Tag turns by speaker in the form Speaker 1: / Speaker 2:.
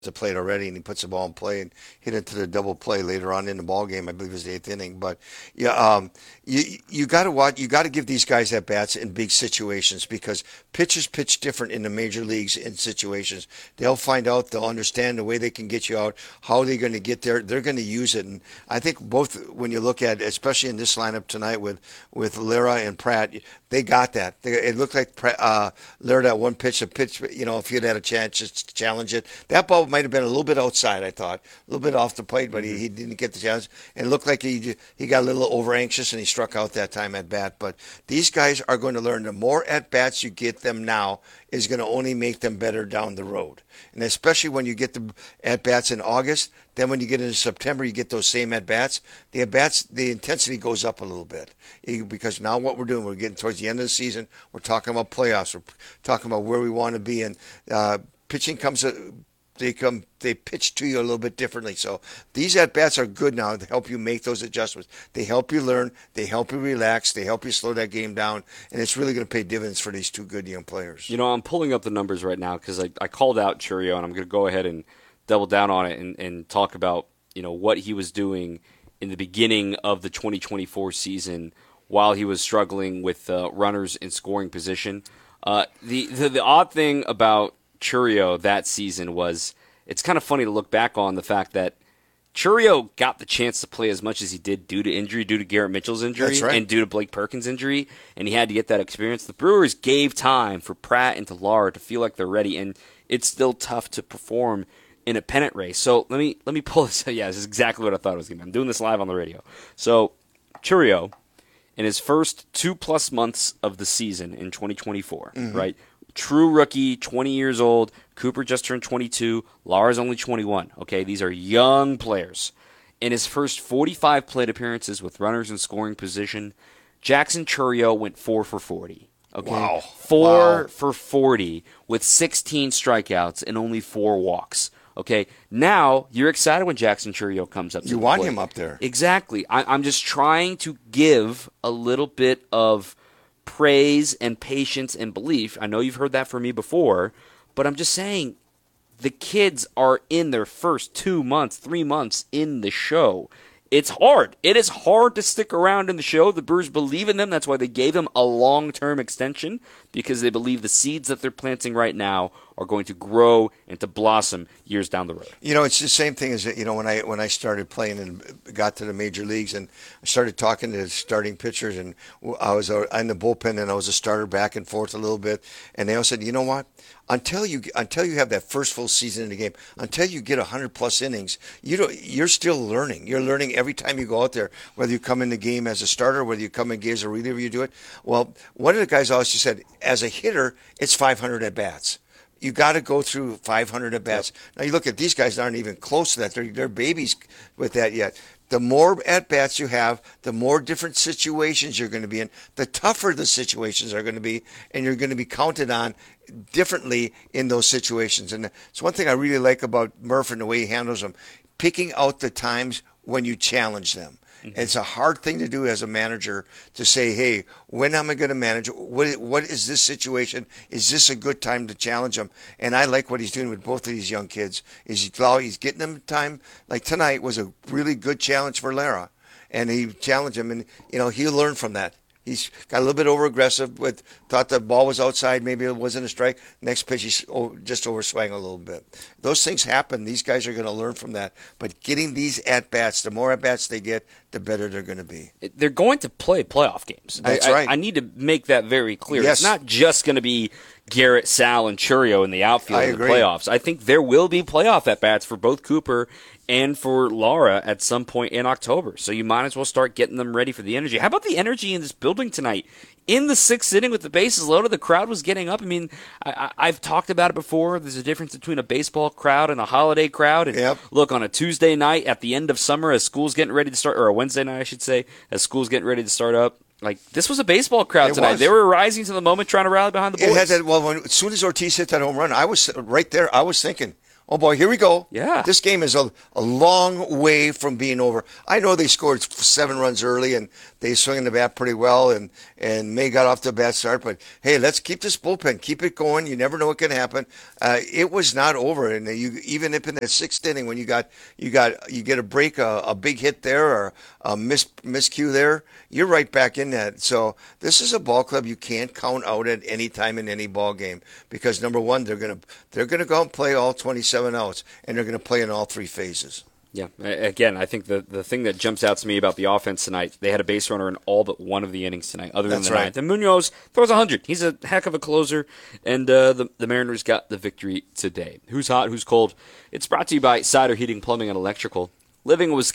Speaker 1: to play it already, and he puts the ball in play and hit into the double play later on in the ball game. I believe it was the eighth inning. But yeah, you got to watch. You got to give these guys at bats in big situations because pitchers pitch different in the major leagues in situations. They'll find out. They'll understand the way they can get you out. How they're going to get there. They're going to use it. And I think both when you look at, especially in this lineup tonight with Lara and Pratt, they got that. It looked like Lara that one pitch, if he had had a chance just to challenge it, that ball might have been a little bit outside, I thought. A little bit off the plate, but he didn't get the challenge. And it looked like he got a little over anxious and he struck out that time at bat. But these guys are going to learn. The more at bats you get them now is going to only make them better down the road. And especially when you get the at bats in August, then when you get into September, you get those same at bats. The at bats, the intensity goes up a little bit because now what we're doing, we're getting towards the end of the season. We're talking about playoffs. We're talking about where we want to be, and pitching comes. They pitch to you a little bit differently. So these at bats are good now to help you make those adjustments. They help you learn. They help you relax. They help you slow that game down, and it's really going to pay dividends for these two good young players.
Speaker 2: I'm pulling up the numbers right now because I called out Chourio, and I'm going to go ahead and double down on it and talk about what he was doing in the beginning of the 2024 season while he was struggling with runners in scoring position. The odd thing about Chourio that season was it's kind of funny to look back on the fact that Chourio got the chance to play as much as he did due to injury, due to Garrett Mitchell's injury,
Speaker 1: That's right.
Speaker 2: and due to Blake Perkins' injury, and he had to get that experience. The Brewers gave time for Pratt and to Lara to feel like they're ready, and it's still tough to perform in a pennant race. So let me pull this. Yeah, this is exactly what I thought it was going to be. I'm doing this live on the radio. So Chourio, in his first 2+ months of the season in 2024, right? True rookie, 20 years old. Cooper just turned 22. Lara's only 21. Okay, these are young players. In his first 45 plate appearances with runners in scoring position, Jackson Chourio went 4 for 40. Okay,
Speaker 1: Wow.
Speaker 2: 4 for 40 with 16 strikeouts and only 4 walks. Okay, now you're excited when Jackson Chourio comes up.
Speaker 1: You want him up there.
Speaker 2: Exactly. I'm just trying to give a little bit of praise and patience and belief. I know you've heard that from me before, but I'm just saying the kids are in their first 2 months, 3 months in the show. It's hard. It is hard to stick around in the show. The Brewers believe in them. That's why they gave them a long-term extension, because they believe the seeds that they're planting right now are going to grow and to blossom years down the road.
Speaker 1: It's the same thing as when I started playing and got to the major leagues, and I started talking to starting pitchers, and I was in the bullpen, and I was a starter back and forth a little bit, and they all said, you know what? Until you have that first full season in the game, until you get 100+ innings, you're still learning. You're learning every time you go out there, whether you come in the game as a starter, whether you come in game as a reliever, you do it. Well, one of the guys always said, as a hitter, it's 500 at bats. You got to go through 500 at bats. Yep. Now you look at these guys; aren't even close to that. They're babies with that yet. The more at bats you have, the more different situations you're going to be in. The tougher the situations are going to be, and you're going to be counted on differently in those situations. And it's one thing I really like about Murph and the way he handles them, picking out the times when you challenge them. Mm-hmm. It's a hard thing to do as a manager to say, hey, when am I going to manage? What is this situation? Is this a good time to challenge them? And I like what he's doing with both of these young kids. He's getting them time. Like tonight was a really good challenge for Lara. And he challenged him, and he'll learn from that. He's got a little bit over aggressive thought the ball was outside, maybe it wasn't a strike. Next pitch, he's just overswang a little bit. Those things happen. These guys are going to learn from that. But getting these at-bats, the more at-bats they get, the better they're going to be.
Speaker 2: They're going to play playoff games.
Speaker 1: That's right.
Speaker 2: I need to make that very clear.
Speaker 1: Yes.
Speaker 2: It's not just going to be Garrett, Sal, and Chourio in the outfield in the playoffs. I think there will be playoff at-bats for both Cooper and for Lara at some point in October. So you might as well start getting them ready for the energy. How about the energy in this building tonight? In the 6th inning with the bases loaded, the crowd was getting up. I mean, I've talked about it before. There's a difference between a baseball crowd and a holiday crowd. And Look, on a Tuesday night at the end of summer as school's getting ready to start, or a Wednesday night, I should say, as school's getting ready to start up, like, this was a baseball crowd tonight. They were rising to the moment, trying to rally behind the boys.
Speaker 1: As soon as Ortiz hit that home run, I was right there. I was thinking, Oh boy, here we go.
Speaker 2: Yeah.
Speaker 1: This game is a long way from being over. I know they scored 7 runs early and they swing the bat pretty well and May got off to a bad start, but hey, let's keep this bullpen, keep it going. You never know what can happen. It was not over, and you even up in that 6th inning when you get a break, a big hit there or a miscue there, you're right back in that. So this is a ball club you can't count out at any time in any ball game because number one, they're gonna go out and play all 27 outs, and they're gonna play in all 3 phases.
Speaker 2: Yeah. Again, I think the thing that jumps out to me about the offense tonight, they had a base runner in all but one of the innings tonight, other than
Speaker 1: That's
Speaker 2: the
Speaker 1: right.
Speaker 2: ninth. And Munoz throws 100. He's a heck of a closer, and the Mariners got the victory today. Who's hot? Who's cold? It's brought to you by Cider Heating, Plumbing, and Electrical. Living in Wisconsin